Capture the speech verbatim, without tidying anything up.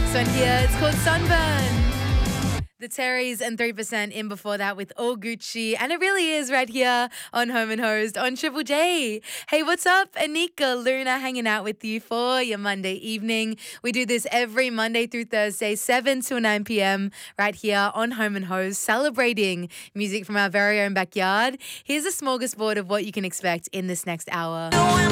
next one here. It's called Sunburn. The Terrys and three percent in before that with All Gucci. And it really is right here on Home and Hosed on Triple J. Hey, what's up? Anika Luna hanging out with you for your Monday evening. We do this every Monday through Thursday, seven to nine p.m. right here on Home and Hosed, celebrating music from our very own backyard. Here's a smorgasbord of what you can expect in this next hour.